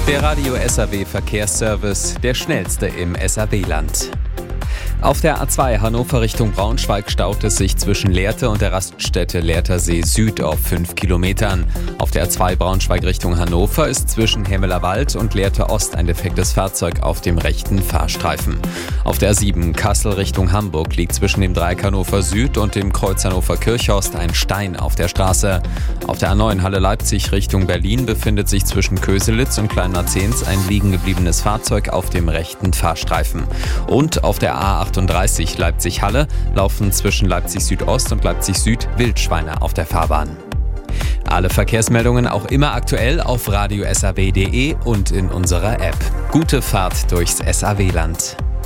Der Radio SAW Verkehrsservice, der schnellste im SAW-Land. Auf der A2 Hannover Richtung Braunschweig staut es sich zwischen Lehrte und der Raststätte Lehrtersee Süd auf 5 Kilometern. Auf der A2 Braunschweig Richtung Hannover ist zwischen Hemmelerwald und Lehrte Ost ein defektes Fahrzeug auf dem rechten Fahrstreifen. Auf der A7 Kassel Richtung Hamburg liegt zwischen dem Dreieck Hannover Süd und dem Kreuz Hannover Kirchhorst ein Stein auf der Straße. Auf der A9 Halle Leipzig Richtung Berlin befindet sich zwischen Köselitz und Kleinmarzens ein liegen gebliebenes Fahrzeug auf dem rechten Fahrstreifen. Und auf der A38 Leipzig-Halle laufen zwischen Leipzig Südost und Leipzig Süd Wildschweine auf der Fahrbahn. Alle Verkehrsmeldungen auch immer aktuell auf radiosaw.de und in unserer App. Gute Fahrt durchs SAW-Land.